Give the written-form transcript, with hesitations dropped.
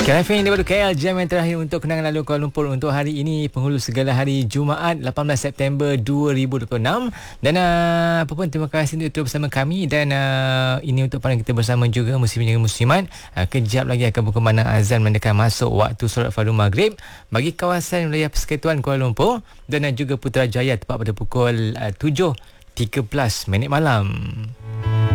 KFM daripada KL, jam yang terakhir untuk kenangan lalu Kuala Lumpur untuk hari ini, penghulu segala hari Jumaat 18 September 2026. Dan apa pun, terima kasih untuk terus bersama kami. Dan ini untuk pandangan kita bersama juga muslimin dan muslimat. Kejap lagi akan berkumandang azan mendekat masuk waktu solat fardu maghrib bagi kawasan wilayah Persekutuan Kuala Lumpur dan juga Putrajaya tepat pada pukul 7.13 malam.